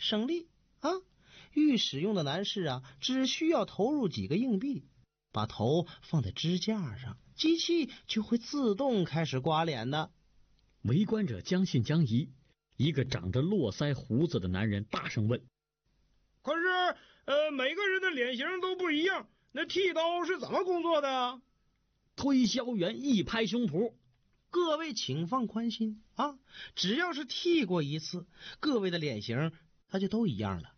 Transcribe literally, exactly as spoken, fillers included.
省力啊！御史用的男士啊，只需要投入几个硬币，把头放在支架上，机器就会自动开始刮脸的。 围观者将信将疑，一个长着络腮胡子的男人大声问： 可是呃，每个人的脸型都不一样，那剃刀是怎么工作的？ 推销员一拍胸脯： 各位请放宽心啊，只要是剃过一次，各位的脸型它就都一样了。